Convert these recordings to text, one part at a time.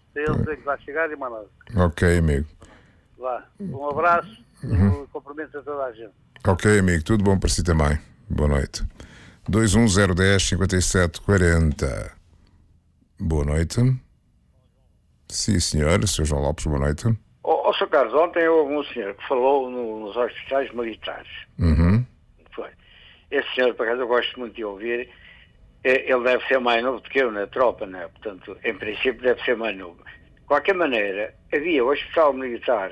Ele dizer que vai chegar e mais nada. Ok, amigo. Vá, um abraço e cumprimento a toda a gente. Ok, amigo, tudo bom para si também. Boa noite. 210105740. Boa noite. Sim, senhor. Sr. João Lopes, boa noite. Sr. Carlos, ontem houve um senhor que falou nos hospitais militares. Uhum. Foi. Esse senhor, por acaso, eu gosto muito de ouvir. Ele deve ser mais novo do que eu na tropa, né? Portanto, em princípio, deve ser mais novo. De qualquer maneira, havia o hospital militar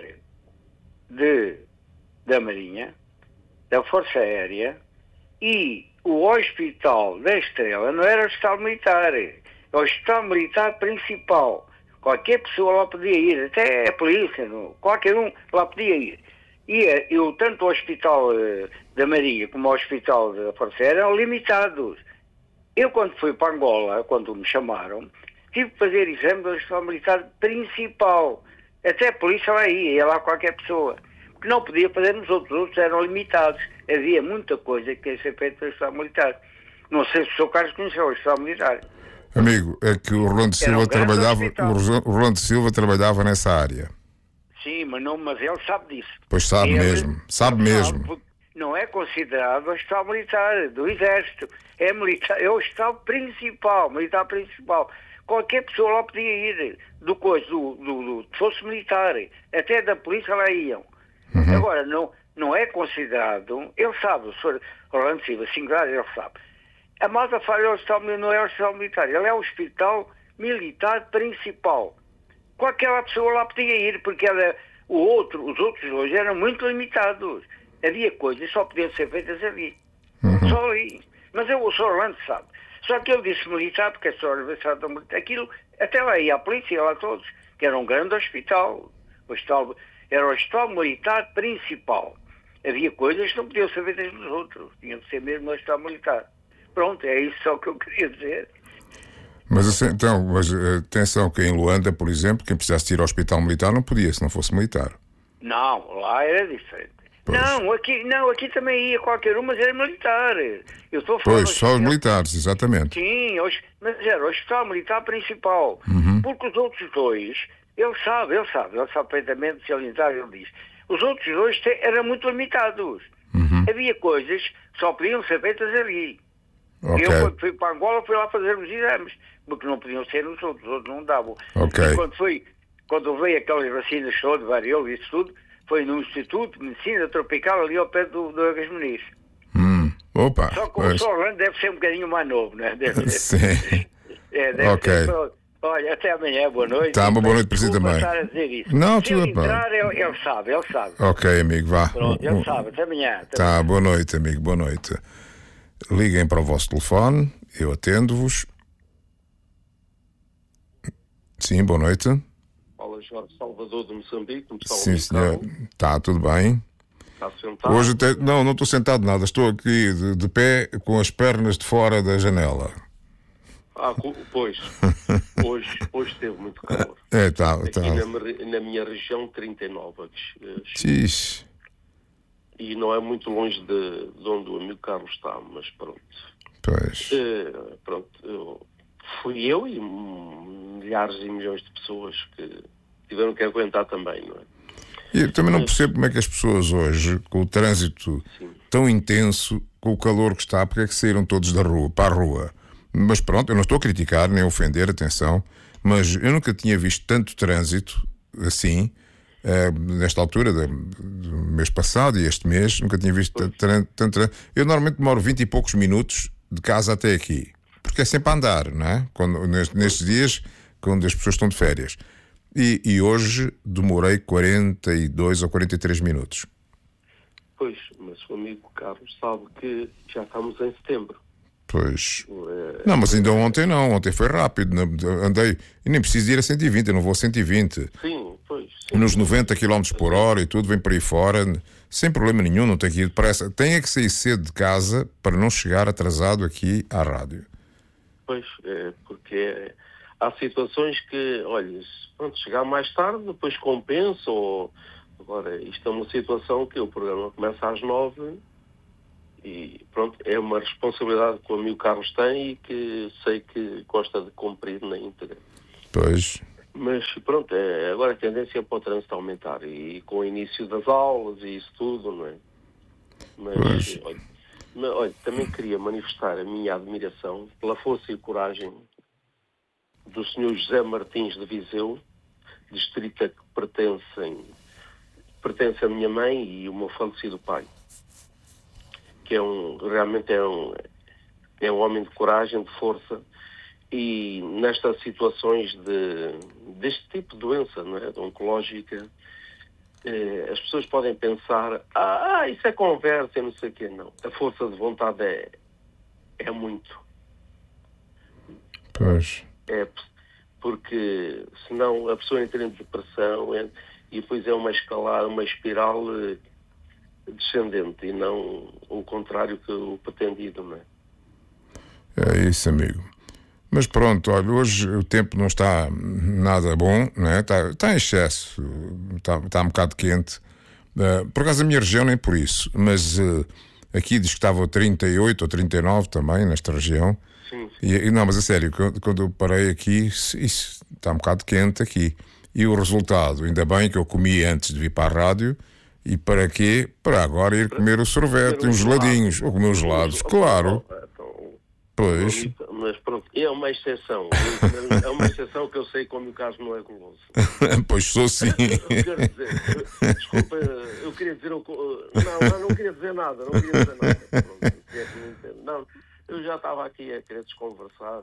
da Marinha, da Força Aérea, e o hospital da Estrela não era o hospital militar, é o hospital militar principal. Qualquer pessoa lá podia ir, até a polícia, qualquer um lá podia ir. E tanto o hospital da Marinha como o hospital da Força Aérea eram limitados. Eu, quando fui para Angola, quando me chamaram, tive que fazer exame do hospital militar principal. Até a polícia lá ia lá qualquer pessoa. Porque não podia fazer nos outros, os outros eram limitados. Havia muita coisa que ia ser feita no hospital militar. Não sei se o Sr. Carlos conheceu o hospital militar. Amigo, é que o Rolando Silva trabalhava nessa área. Sim, mas ele sabe disso. Pois sabe mesmo. Não é considerado o hospital militar do Exército. É militar, é o hospital principal, militar principal. Qualquer pessoa lá podia ir, se fosse militar, até da polícia lá iam. Uhum. Agora, não é considerado, ele sabe, o Sr. Rolando Silva, singular, ele sabe. A malta fala, não é o hospital militar, ele é o hospital militar principal. Qualquer pessoa lá podia ir, porque os outros dois eram muito limitados. Havia coisas que só podiam ser feitas ali. Uhum. Só ali. Mas o Sr. Orlando sabe. Só que ele disse militar, porque a senhora universidade militar, aquilo, até lá ia a polícia, lá todos, que era um grande hospital. Era o hospital militar principal. Havia coisas que não podiam ser feitas nos outros. Tinham de ser mesmo no hospital militar. Pronto, é isso só que eu queria dizer. Mas atenção que em Luanda, por exemplo, quem precisasse ir ao hospital militar não podia, se não fosse militar. Não, lá era diferente. Pois. Aqui também ia qualquer um, mas era militar. Eu estou a falar. Pois, só os militares, exatamente. Sim, mas era o hospital militar principal. Uhum. Porque os outros dois, ele sabe perfeitamente se ele entrar, ele diz. Os outros dois eram muito limitados. Uhum. Havia coisas que só podiam ser feitas ali. Okay. Eu, quando fui para Angola, fui lá fazer os exames, porque não podiam ser os outros não davam. Okay. E quando veio aquelas vacinas todas, variou isso tudo, foi no Instituto de Medicina Tropical, ali ao pé do Agas Muniz. Opa! Só que o Sr. Orlando deve ser um bocadinho mais novo, não é? Sim. Deve ser. Olha, até amanhã, boa noite. Tá, uma boa noite para si também. Estar a dizer isso. Não, se ele entrar, ele sabe. Ok, amigo, vá. Pronto, ele sabe. Até amanhã. Tá, boa noite, amigo, boa noite. Liguem para o vosso telefone, eu atendo-vos. Sim, boa noite. Fala Jorge Salvador de Moçambique. Sim, senhor. Está tudo bem. Está sentado? Hoje não estou sentado nada, estou aqui de pé com as pernas de fora da janela. Pois. Hoje teve muito calor. Aqui na minha região, 39. Xixi. E não é muito longe de onde o amigo Carlos está, mas pronto. Pois. Fui eu e milhares e milhões de pessoas que tiveram que aguentar também, não é? E eu também não percebo como é que as pessoas hoje, com o trânsito tão intenso, com o calor que está, porque é que saíram todos para a rua. Mas pronto, eu não estou a criticar, nem a ofender, atenção, mas eu nunca tinha visto tanto trânsito assim, nesta altura do mês passado e este mês, nunca tinha visto tanto trânsito. Eu normalmente demoro 20 e poucos minutos de casa até aqui, porque é sempre a andar, não é? Nestes dias, quando as pessoas estão de férias. E hoje demorei 42 ou 43 minutos. Pois, mas o amigo Carlos sabe que já estamos em setembro. Pois. Não, mas ainda ontem não. Ontem foi rápido. Andei. E nem preciso ir a 120, eu não vou a 120. Sim, pois. Sim. Nos 90 km por hora e tudo, vem por aí fora, sem problema nenhum, não tem que ir depressa. Tem é que sair cedo de casa para não chegar atrasado aqui à rádio. Pois, porque há situações que, olha, pronto, chegar mais tarde, depois compensa, ou... Agora, isto é uma situação que o programa começa às 9 e, pronto, é uma responsabilidade que o amigo Carlos tem e que sei que gosta de cumprir na íntegra. Pois. Mas pronto, agora a tendência é para o trânsito aumentar e com o início das aulas e isso tudo, não é? Mas, olha, também queria manifestar a minha admiração pela força e coragem do Sr. José Martins de Viseu, distrito a que pertence a minha mãe e o meu falecido pai, que realmente é um homem de coragem, de força, e nestas situações deste tipo de doença, não é? Oncológica, as pessoas podem pensar, isso é conversa, não sei o quê. Não, a força de vontade é muito. Pois. Porque senão a pessoa entra em depressão e depois é uma espiral descendente e não o contrário que o pretendido, não é? É isso, amigo. Mas pronto, olha, hoje o tempo não está nada bom, não é? Está em excesso, está um bocado quente. Por acaso a minha região nem por isso, mas aqui diz que estava 38 ou 39 também, nesta região. Sim. Não, mas a sério, quando eu parei aqui, isso está um bocado quente aqui. E o resultado, ainda bem que eu comi antes de vir para a rádio. E para quê? Para agora ir comer o sorvete e uns geladinhos, ou comer os gelados, claro. Pois. Mas pronto, é uma exceção. É uma exceção que eu sei quando o caso não é guloso. Pois sou sim. Desculpa, eu queria dizer... Não queria dizer nada. Pronto, não, eu já estava aqui a querer desconversar.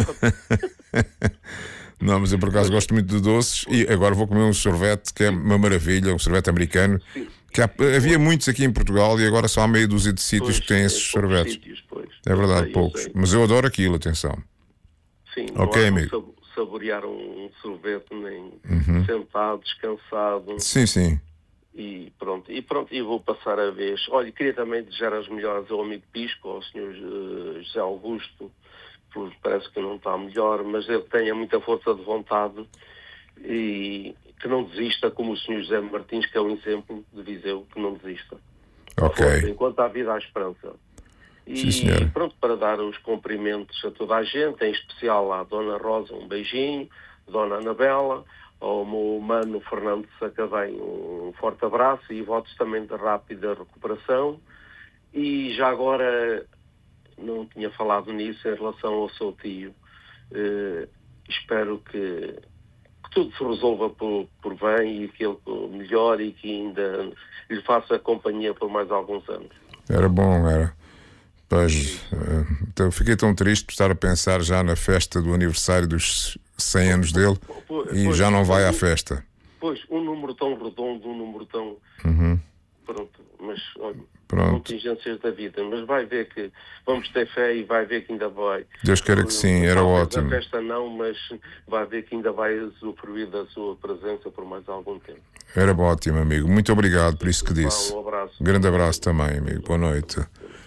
Não, mas eu por acaso gosto muito de doces e agora vou comer um sorvete que é uma maravilha, um sorvete americano. Sim. Que havia muitos aqui em Portugal e agora só há meia dúzia de sítios que têm esses sorvetes. É verdade, poucos. Mas eu adoro aquilo, atenção. Sim, ok, não amigo. Saborear um sorvete nem sentado, descansado. Sim. E pronto, e vou passar a vez. Olha, queria também desejar as melhoras ao amigo Pisco, ao Sr. José Augusto, porque parece que não está melhor, mas ele tenha muita força de vontade e que não desista, como o Sr. José Martins, que é um exemplo de Viseu, que não desista. Ok. Enquanto há vida, há esperança. Sim, senhor. Pronto, para dar os cumprimentos a toda a gente, em especial à Dona Rosa, um beijinho, Dona Anabela, ao meu mano Fernando Sacavém, um forte abraço e votos também de rápida recuperação. E já agora, não tinha falado nisso em relação ao seu tio, espero que tudo se resolva por bem e que ele melhore e que ainda lhe faça companhia por mais alguns anos. Era bom, era. Pois, então fiquei tão triste por estar a pensar já na festa do aniversário dos 100 anos dele e já não vai à festa. Pois, um número tão redondo, um número tão... Pronto, mas olha, contingências da vida, mas vai ver que vamos ter fé e vai ver que ainda vai. Deus queira que sim, era ótimo. A festa não, mas vai ver que ainda vai usufruir da sua presença por mais algum tempo. Era ótimo, amigo. Muito obrigado por isso que disse. Um abraço. Grande abraço também, amigo. Boa noite.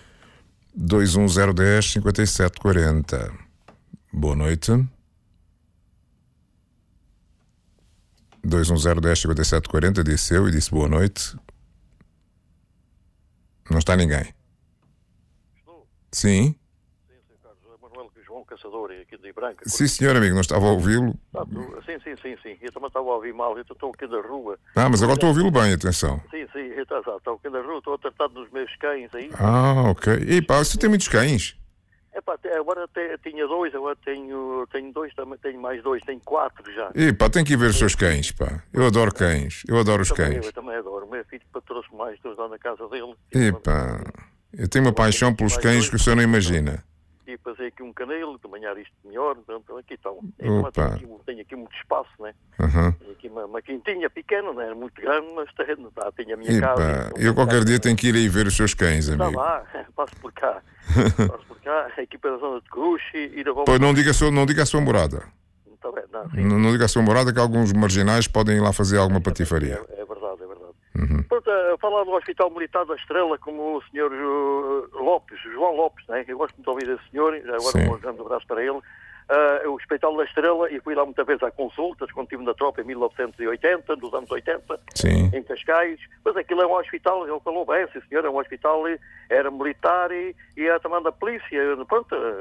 21010 5740. Boa noite. 21010 5740, disse eu e disse boa noite. Não está ninguém. Estou? Sim. Sim, Carlos. Manuel João Caçador, aqui de Branca. Sim, senhor amigo, não estava a ouvi-lo? Sim. Eu também estava a ouvir mal, eu estou aqui da rua. Mas agora estou a ouvi-lo bem, atenção. Sim, estou aqui da rua, estou a tratar dos meus cães aí. Ok. E pá, você tem muitos cães? Agora tinha dois, agora tenho dois, também tenho mais dois, tenho 4 já. E pá, tem que ir ver os seus cães, pá. Eu adoro cães, eu adoro os cães. Eu também adoro, o meu filho trouxe mais, estou lá na casa dele. E pá, eu tenho uma paixão pelos cães que o senhor não imagina. E passei aqui um canelo, de manhã isto melhor, então aqui estão. Tenho aqui muito espaço, né? Tenho aqui uma quintinha pequena, não é muito grande, mas tenho a minha casa. Eu qualquer dia tenho que ir aí ver os seus cães, amigo. Está lá, passo por cá, aqui pela zona de Cruz e da Pois não diga a sua morada. Tá bem, não diga a sua morada que alguns marginais podem ir lá fazer alguma patifaria. É verdade. Pronto, a falar do Hospital Militar da Estrela, como o senhor João Lopes, né? Eu gosto muito de ouvir esse senhor, já agora um grande abraço para ele. O Hospital da Estrela, e fui lá muitas vezes a consultas, quando estive na tropa em 1980, dos anos 80, em Cascais. Mas aquilo é um hospital, ele falou bem, sim senhor, é um hospital, era militar e era também da polícia. Pronto,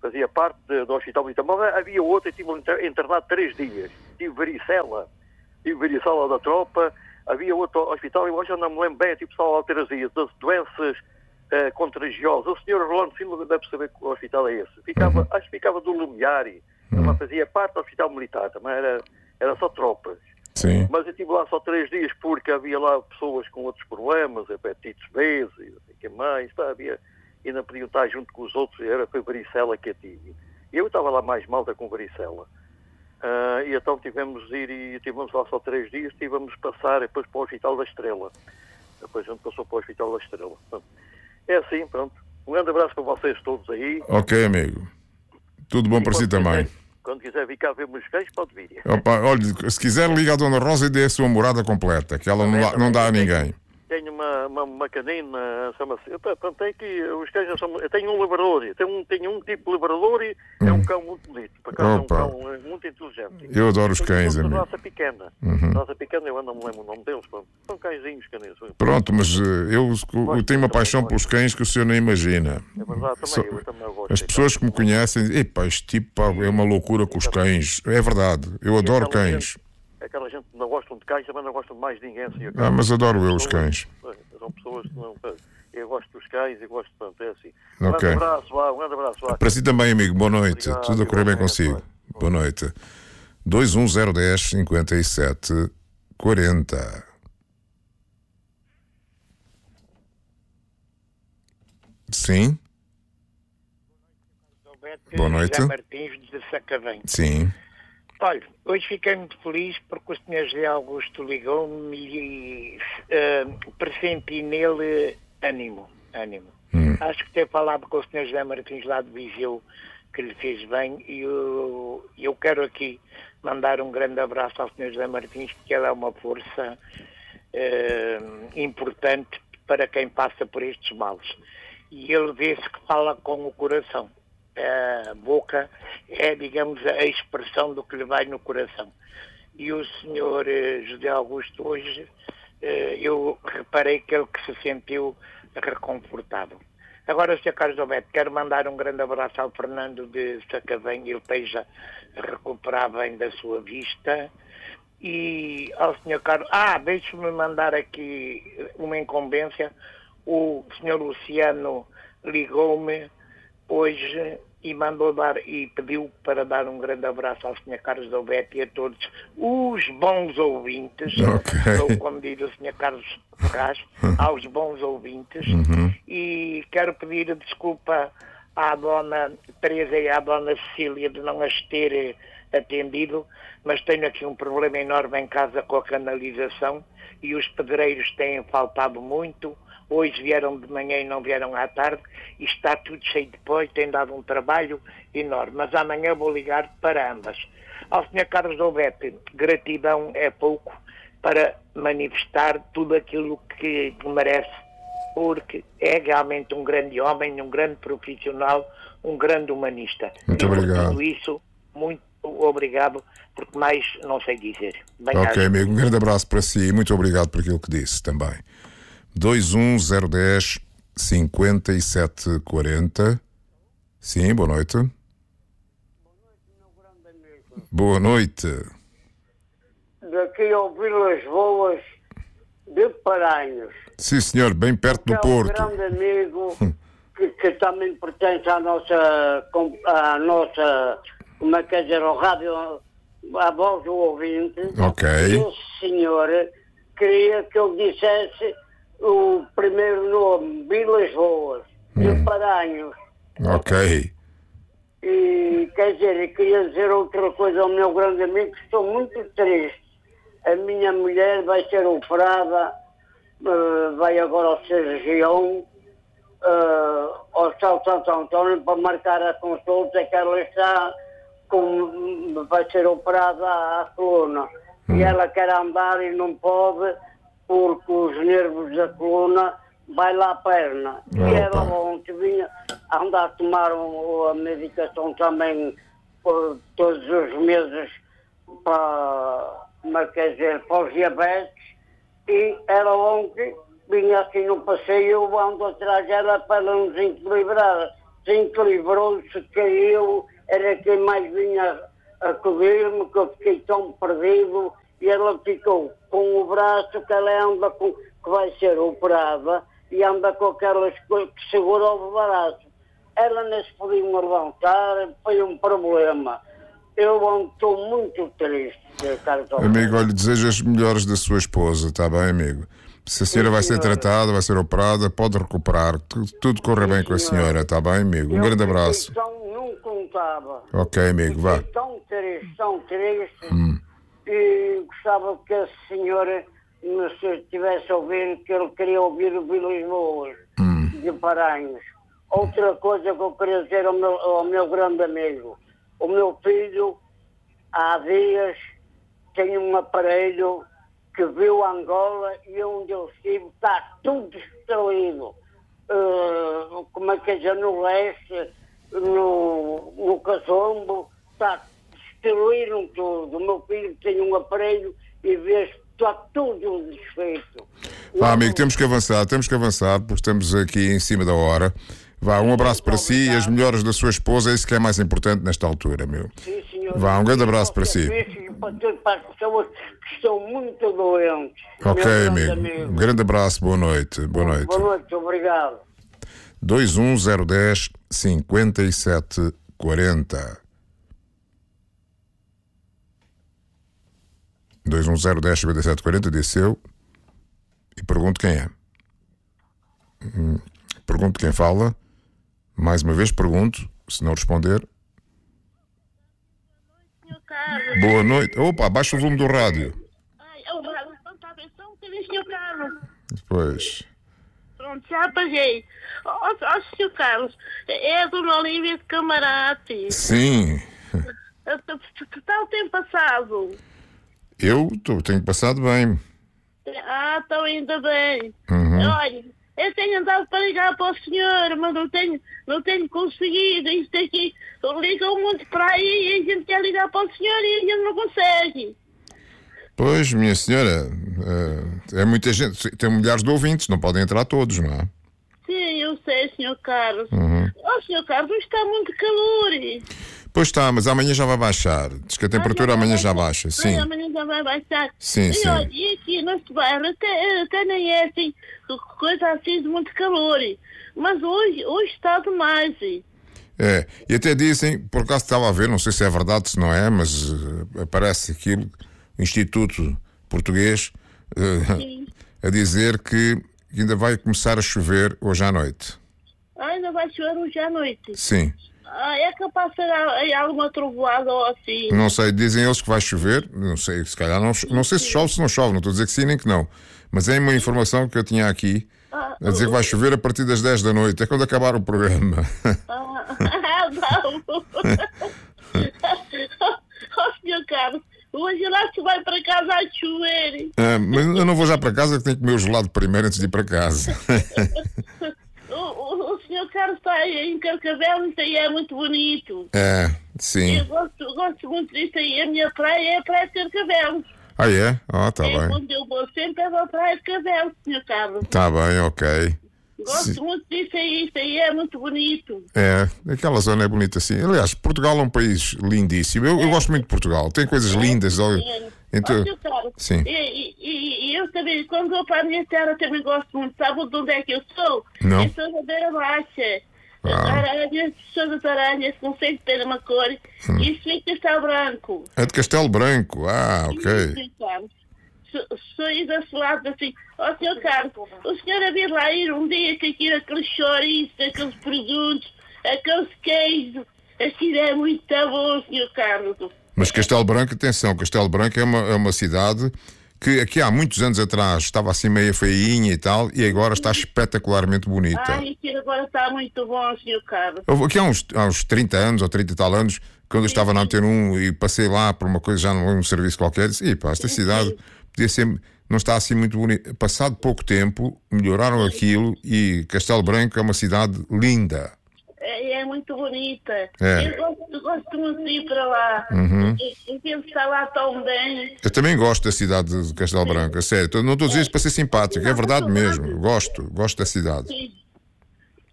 fazia parte do Hospital Militar. Mas havia outra, estive internado 3 dias. Tive varicela da tropa. Havia outro hospital, eu hoje já não me lembro bem, tipo Sal Alterazia, das doenças contagiosas. O senhor Rolando Silva deve saber que o hospital é esse. Acho que ficava do Lumiari, também fazia parte do Hospital Militar, também era só tropas. Sim. Mas eu estive lá só 3 dias porque havia lá pessoas com outros problemas, hepatites B, e não sei o que mais, e não podiam estar junto com os outros, foi varicela que eu tive. E eu estava lá mais malta com varicela. E então tivemos lá só 3 dias, tivemos passar depois para o Hospital da Estrela. Depois a gente passou para o Hospital da Estrela. Pronto. É assim, pronto. Um grande abraço para vocês todos aí. Ok, amigo. Tudo bom para si também. Quando quiser vir cá ver meus cães, pode vir. Opa, olha, se quiser ligar a Dona Rosa e dê a sua morada completa, que ela não dá a ninguém. Tenho uma canina, chama-se. Pronto, os cães já são. Eu tenho um labrador, tenho um tipo de labrador e é um cão muito bonito. Por acaso é um cão muito inteligente. Eu adoro os cães, amigo. Raça pequena. Raça pequena, eu não me lembro o nome deles. Pronto. São cãezinhos caninos. Pronto, mas eu tenho uma paixão pelos cães que o senhor não imagina. É verdade, eu também gosto. As pessoas que me conhecem dizem, epá, este tipo é uma loucura com os cães. É verdade, eu adoro cães. Aquela gente que não gostam de cães também não gostam de mais ninguém. Assim, mas adoro eu os cães. São pessoas que não. Eu gosto dos cães e gosto, portanto, é assim. Okay. Um grande abraço. Para si também, amigo, boa noite. Obrigado, tudo a correr bem consigo. Boa noite. 21010 57 40. Sim. Boa noite. José Martins de Sacavém. Sim. Olha, hoje fiquei muito feliz porque o Sr. José Augusto ligou-me e pressenti nele ânimo. Acho que ter falado com o Sr. José Martins lá de Viseu que lhe fez bem e eu quero aqui mandar um grande abraço ao Sr. José Martins porque ele é uma força importante para quem passa por estes males. E ele vê-se que fala com o coração. A boca é, digamos, a expressão do que lhe vai no coração. E o senhor José Augusto hoje, eu reparei que ele que se sentiu reconfortado. Agora, Sr. Carlos Alberto, quero mandar um grande abraço ao Fernando de Sacavém, ele esteja a recuperar bem da sua vista. E ao Sr. Carlos... deixe-me mandar aqui uma incumbência. O Sr. Luciano ligou-me hoje e pediu para dar um grande abraço ao Sr. Carlos Alberto e a todos os bons ouvintes, ou como diz o Sr. Carlos Ferraz, aos bons ouvintes, e quero pedir desculpa à Dona Teresa e à Dona Cecília de não as ter atendido, mas tenho aqui um problema enorme em casa com a canalização e os pedreiros têm faltado muito. Hoje vieram de manhã e não vieram à tarde e está tudo cheio de pó e tem dado um trabalho enorme. Mas amanhã vou ligar para ambas. Ao Sr. Carlos Alberto, gratidão é pouco para manifestar tudo aquilo que merece, porque é realmente um grande homem, um grande profissional, um grande humanista. Muito obrigado. Por tudo isso, muito obrigado, porque mais não sei dizer. Ok, amigo, um grande abraço para si e muito obrigado por aquilo que disse também. 21010 5740. Sim, boa noite. Boa noite. Daqui ao Vilas Boas de Paranhos. Sim, senhor, bem perto do Porto. É um grande amigo que também pertence à nossa, como é que é dizer, ao rádio, à voz do ouvinte. Ok. Esse senhor queria que eu dissesse o primeiro nome, Vilas Boas, de Paranhos. Ok. E, quer dizer, eu queria dizer outra coisa ao meu grande amigo, que estou muito triste. A minha mulher vai ser operada, vai agora ao Sergião, ao Santo António, para marcar a consulta, que ela está vai ser operada à coluna. E ela quer andar e não pode, porque os nervos da coluna vai lá à perna. E ela ontem vinha andar a tomar a medicação também todos os meses para os diabetes, e ela ontem vinha assim no passeio, eu ando atrás dela para ela não desequilibrar, se equilibrou-se, caiu, era quem mais vinha acolher-me, que eu fiquei tão perdido, e ela ficou com o braço que ela anda com, que vai ser operada, e anda com aquelas coisas que segura o braço. Ela nem se podia levantar, foi um problema. Eu estou muito triste, Carlos Alberto. Amigo, olha, desejo as melhores da sua esposa, está bem, amigo? Se a senhora vai ser tratada, vai ser operada, pode recuperar. Tudo corre bem com a senhora, está bem, amigo? Um grande abraço. Não contava. Ok, amigo, vá. Tão triste. E gostava que a senhora me estivesse a ouvir, que ele queria ouvir o Vilas Boas, de Paranhos. Outra coisa que eu queria dizer ao meu grande amigo. O meu filho, há dias, tem um aparelho que viu Angola e onde eu estive está tudo destruído. Como é que é, no leste, no Casombo, destruíram tudo. O meu filho tem um aparelho e vê está tudo desfeito. Vá, amigo, temos que avançar, porque estamos aqui em cima da hora. Vá, um abraço para si e as melhoras da sua esposa, é isso que é mais importante nesta altura, meu. Sim, senhor. Vá, um grande abraço para si. Para as pessoas que estão muito doentes. Ok, amigo. Um grande abraço, boa noite. Boa noite. Boa noite, obrigado. 21010 5740. 21010 5740, disse eu. E pergunto quem é. Pergunto quem fala. Mais uma vez pergunto, se não responder. Boa noite. Opa, baixa o volume do rádio. O rádio não está bem, só um bocadinho, Sr. Carlos. Pois. Pronto, já apaguei. Sr. Carlos, é a Dona Olívia de Camarate. Sim. Que tal tem passado? Eu tenho passado bem. Então ainda bem. Uhum. Olha, eu tenho andado para ligar para o senhor, mas não tenho conseguido. Isto aqui, ligam muito para aí e a gente quer ligar para o senhor e a gente não consegue. Pois, minha senhora, é muita gente, tem milhares de ouvintes, não podem entrar todos, não é? Sim, eu sei, Sr. Carlos. Uhum. Sr. Carlos, está muito calor. Pois está, mas amanhã já vai baixar. Diz que a temperatura amanhã já baixa, sim. Amanhã já vai baixar. Sim, sim. Olha, e aqui neste bairro até nem é assim, coisa assim de muito calor. Mas hoje está demais. É, e até dizem, por acaso estava a ver, não sei se é verdade, se não é, mas aparece aquilo, Instituto Português, a dizer que ainda vai começar a chover hoje à noite. Ainda vai chover hoje à noite? Sim. É capaz de ser alguma trovoada ou assim? Não sei, dizem eles que vai chover, não sei, se calhar não sei se chove ou se não chove, não estou a dizer que sim nem que não, mas é uma informação que eu tinha aqui, a dizer que vai chover a partir das 10 da noite, é quando acabar o programa. Não. Sr. Carlos, hoje lá se vai para casa a chover. Mas eu não vou já para casa, que tenho que comer o gelado primeiro antes de ir para casa. O Sr. Carlos está em Carcavelos, isso aí é muito bonito. É, sim. Eu gosto muito disso aí. A minha praia é a praia de Carcavelos. Ah, é? Tá bem. Onde eu vou sempre é a praia de Carcavelos, Sr. Carlos. Tá bem, ok. Gosto muito disso aí, isso aí é muito bonito. É, aquela zona é bonita assim. Aliás, Portugal é um país lindíssimo. Eu gosto muito de Portugal, tem coisas lindas. Então, Sr. Carlos, sim. E eu também, quando vou para a minha terra, também gosto muito. Sabe de onde é que eu sou? Não. Eu sou da Beira Baixa. Aranhas, sou das Aranhas, com Conselho de Pedra Macor. E isso em Castelo Branco. É de Castelo Branco, ok. Sim, Carlos. Sou aí desse lado assim. Sr. Carlos, o senhor havia lá ir um dia que aquilo, aqueles chouriços, aqueles produtos, aqueles queijos. Aquilo é muito bom, Sr. Carlos. Mas Castelo Branco, atenção, Castelo Branco é uma cidade que aqui há muitos anos atrás estava assim meio feinha e tal, e agora está espetacularmente bonita. Aquilo agora está muito bom, Sr. Carlos. Aqui há uns 30 anos ou 30 e tal anos, quando eu estava na Antena 1 e passei lá por uma coisa, já não um serviço qualquer, disse, esta cidade podia ser, não está assim muito bonita. Passado pouco tempo, melhoraram aquilo e Castelo Branco é uma cidade linda. É muito bonita. É. Eu gosto muito de ir para lá. Eu penso estar lá tão bem. Eu também gosto da cidade de Castelo Branco, a sério. Não estou a dizer isso para ser simpático, é verdade mesmo. Gosto da cidade. Sim.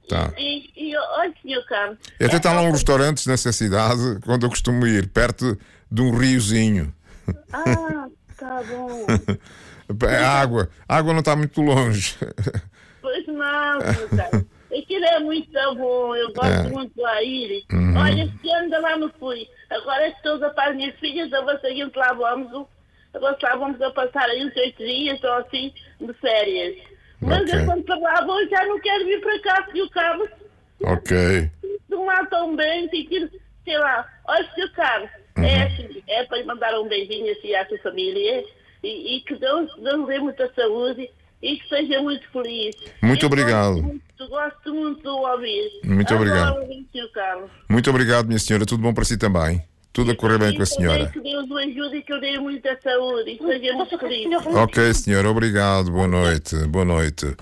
Tá. E olha, Sr. Carlos. Até está lá um restaurante nessa cidade, onde eu costumo ir, perto de um riozinho. Ah, tá bom. A água não está muito longe. Pois não, Sr. Carlos. Aquilo é muito bom, eu gosto muito de lá ir. Olha, este ano ainda lá não fui. Agora estou a para as minhas filhas, a ver se a gente lá vamos a passar aí uns 8 dias ou assim de férias. Mas eu quando para lá vou já não quero vir para cá, Sr. Carlos. Ok. Não lá tão bem, sei lá. Olha, Sr. Carlos, é para lhe mandar um beijinho assim à sua família e que Deus dê muita saúde e que seja muito feliz. Muito obrigado. Gosto muito de ouvir. Muito obrigado. Sr. Carlos. Muito obrigado, minha senhora. Tudo bom para si também? Tudo a correr bem com a senhora. Que Deus o ajude e que eu dei muita saúde e que seja muito feliz. Ok, senhora. Obrigado. Boa noite. Boa noite.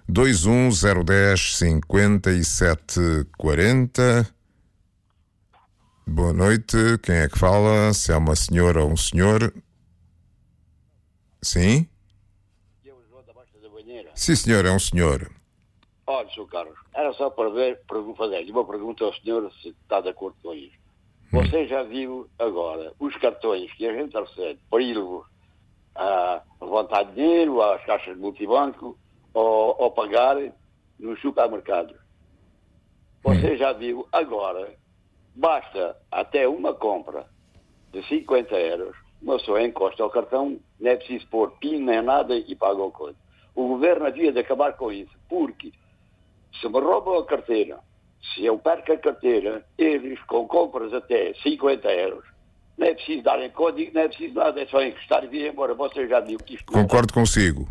210105740. Boa noite. Quem é que fala? Se é uma senhora ou um senhor? Sim? Sim, senhor. É um senhor. Olha, Sr. Carlos, era só para fazer-lhe uma pergunta ao senhor se está de acordo com isso. Você já viu agora os cartões que a gente recebe para ir a levantar dinheiro às caixas de multibanco ou pagar nos supermercados? Você já viu agora, basta até uma compra de 50 euros, uma pessoa encosta ao cartão, não é preciso pôr PIN nem nada e paga o coisa. O governo havia de acabar com isso, porque se me roubam a carteira, se eu perco a carteira, eles com compras até 50 euros, não é preciso darem código, não é preciso nada, é só encostar e vir embora. Você já viu que isto... Concordo consigo.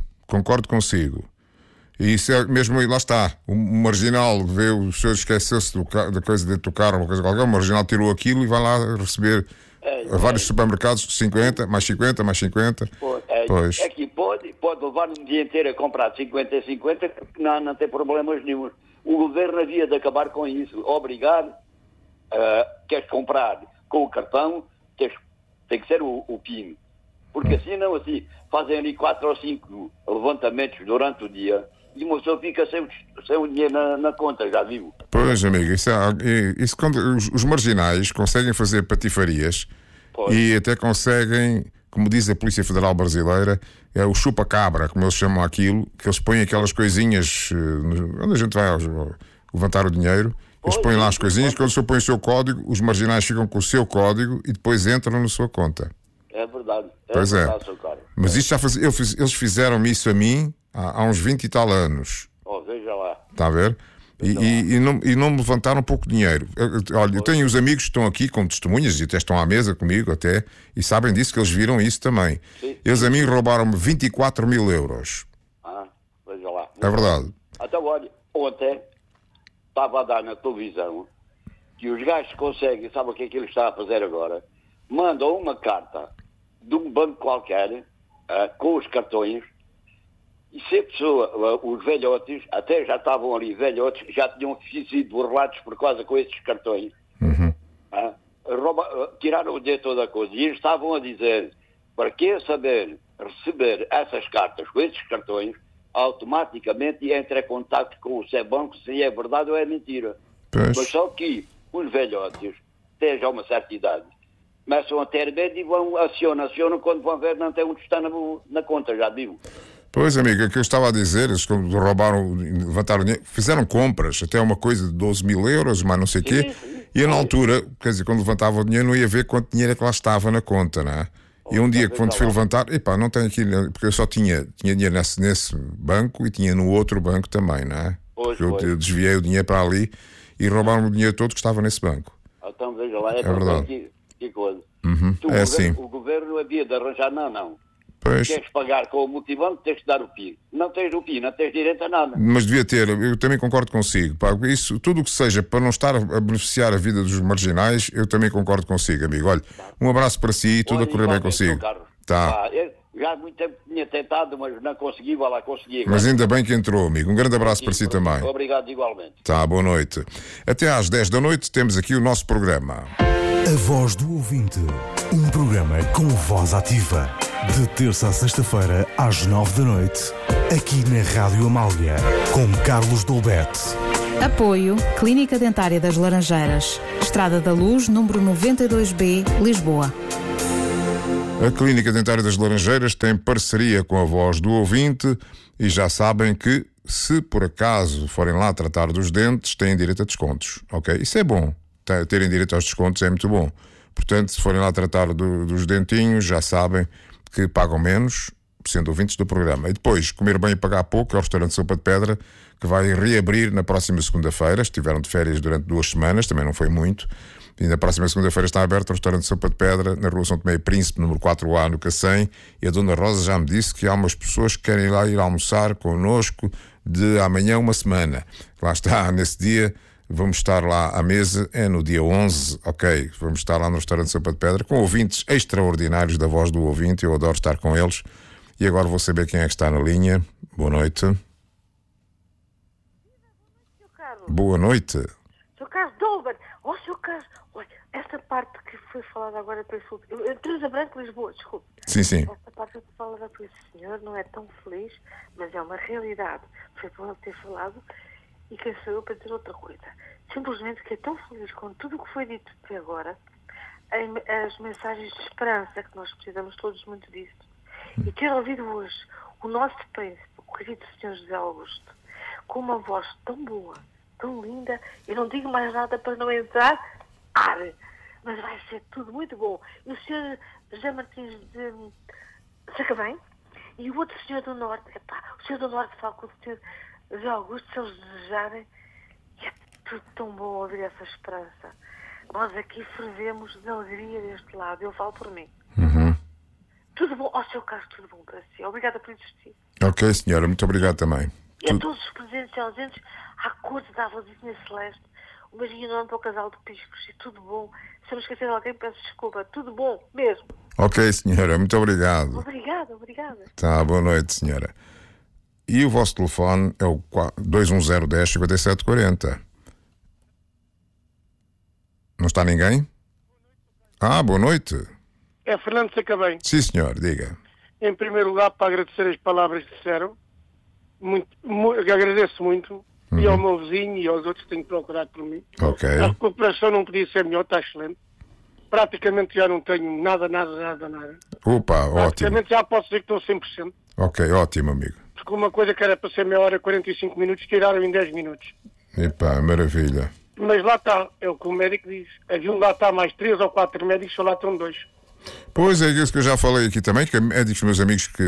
E isso é mesmo aí, lá está. O marginal vê o senhor esqueceu-se da coisa dentro do carro, uma coisa qualquer, o marginal tirou aquilo e vai lá receber a vários supermercados 50, mais 50, mais 50. Pois. Aqui pode levar um dia inteiro a comprar 50 e 50, que não tem problemas nenhum. O governo havia de acabar com isso, obrigar, queres comprar com o cartão, tem que ser o PIN. Porque assim não, assim, fazem ali 4 ou 5 levantamentos durante o dia e uma pessoa fica sem o dinheiro na conta, já viu? Pois, amigo, isso quando os marginais conseguem fazer patifarias e até conseguem, como diz a Polícia Federal Brasileira, é o chupa-cabra, como eles chamam aquilo, que eles põem aquelas coisinhas onde a gente vai levantar o dinheiro, eles põem lá as coisinhas, quando o senhor põe o seu código, os marginais ficam com o seu código e depois entram na sua conta. É verdade. Pois verdade, é. Mas isto eles fizeram-me isso a mim há uns 20 e tal anos. Veja lá. Está a ver? E não me levantaram pouco dinheiro. Olha, eu tenho os amigos que estão aqui com testemunhas e até estão à mesa comigo até e sabem disso, que eles viram isso também. Sim. Eles a mim roubaram-me 24 mil euros. Veja lá. É verdade. Então, olha, ontem estava a dar na televisão que os gajos conseguem, sabe o que é que ele está a fazer agora? Mandam uma carta de um banco qualquer com os cartões. E se a pessoa, os velhotes, até já estavam ali velhotes, já tinham sido burlados por causa com esses cartões. Tiraram o dinheiro toda a coisa. E eles estavam a dizer, para que saber receber essas cartas com esses cartões, automaticamente entra em contato com o seu banco se é verdade ou é mentira. Pois. Mas só que os velhotes, até já uma certa idade, começam a ter medo e vão acionam quando vão ver não tem onde está na conta, já viu? Pois, amigo, é que eu estava a dizer, eles roubaram, levantaram dinheiro, fizeram compras, até uma coisa de 12 mil euros, mas não sei o quê, e eu, na altura, quer dizer, quando levantava o dinheiro não ia ver quanto dinheiro é que lá estava na conta, não é? E um dia, quando fui levantar, não tenho aqui, porque eu só tinha dinheiro nesse banco e tinha no outro banco também, não é? Eu desviei o dinheiro para ali e roubaram o dinheiro todo que estava nesse banco. Então, veja lá, é verdade. Que coisa. É assim. O governo havia de arranjar, não. Pois. Queres pagar com o multibanco, tens de dar o PIN. Não tens o PIN, não tens direito a nada. Mas devia ter, eu também concordo consigo. Isso, tudo o que seja para não estar a beneficiar a vida dos marginais, eu também concordo consigo, amigo. Olha, um abraço para si e tudo a correr bem consigo. Tá. Já há muito tempo tinha tentado, mas não consegui, vai lá, consegui. Mas ainda bem que entrou, amigo. Um grande abraço para si também. Obrigado igualmente. Tá, boa noite. Até às 10 da noite temos aqui o nosso programa. A Voz do Ouvinte. Um programa com voz ativa. De terça a sexta-feira, às 9 da noite. Aqui na Rádio Amália. Com Carlos Dolbete. Apoio Clínica Dentária das Laranjeiras. Estrada da Luz, número 92B, Lisboa. A Clínica Dentária das Laranjeiras tem parceria com a Voz do Ouvinte e já sabem que, se por acaso forem lá tratar dos dentes, têm direito a descontos, ok? Isso é bom. Terem direito aos descontos é muito bom. Portanto, se forem lá tratar dos dentinhos, já sabem que pagam menos, sendo ouvintes do programa. E depois, comer bem e pagar pouco, é o restaurante Sopa de Pedra, que vai reabrir na próxima segunda-feira. Estiveram de férias durante 2 semanas, também não foi muito. E na próxima segunda-feira está aberto o restaurante Sopa de Pedra, na rua São Tomé e Príncipe, número 4A, no Cacém. E a Dona Rosa já me disse que há umas pessoas que querem lá ir almoçar connosco de amanhã 1 semana. Lá está, nesse dia, vamos estar lá à mesa, é no dia 11, ok? Vamos estar lá no restaurante Sopa de Pedra, com ouvintes extraordinários da Voz do Ouvinte. Eu adoro estar com eles. E agora vou saber quem é que está na linha. Boa noite. Boa noite. Sr. Carlos Dolber. Oh, Sr. Carlos, olha, esta parte que foi falada agora pelo Teresa Branco, Lisboa, desculpe. Sim, sim. Esta parte que foi falada pelo senhor não é tão feliz, mas é uma realidade. Foi bom ele ter falado e quem sou eu para dizer outra coisa. Simplesmente que é tão feliz com tudo o que foi dito até agora, as mensagens de esperança, que nós precisamos todos muito disso. E ter ouvido hoje o nosso príncipe, o querido Sr. José Augusto, com uma voz tão boa, tão linda, eu não digo mais nada para não entrar ar, mas vai ser tudo muito bom. E o Sr. José Martins de Sacavém e o outro Sr. do Norte, o Sr. do Norte fala com o Sr. José Augusto, se eles desejarem, e é tudo tão bom ouvir essa esperança. Nós aqui fervemos de alegria deste lado, eu falo por mim. Tudo bom, Sr. Carlos, tudo bom para si. Obrigada por existir. Ok, senhora, muito obrigado também. E a todos os presentes e ausentes, à corte da avózinha Celeste, um beijinho enorme para o casal de piscos e tudo bom. Se eu me esquecer de alguém, peço desculpa. Tudo bom, mesmo. Ok, senhora, muito obrigado. Obrigada. Tá, boa noite, senhora. E o vosso telefone é o 21010-5740. Não está ninguém? Boa noite. É Fernando Sacabém. Sim, senhor, diga. Em primeiro lugar, para agradecer as palavras que disseram, agradeço muito, e ao meu vizinho e aos outros que têm procurado por mim. Ok. A recuperação não podia ser melhor, está excelente. Praticamente já não tenho nada. Opa, ótimo. Praticamente já posso dizer que estou 100%. Ok, ótimo, amigo. Porque uma coisa que era para ser meia hora, 45 minutos, tiraram em 10 minutos. Epá, maravilha. Mas lá está, é o que o médico diz. Haviam lá está mais 3 ou 4 médicos, só lá estão 2. Pois é isso que eu já falei aqui também, que médicos, meus amigos que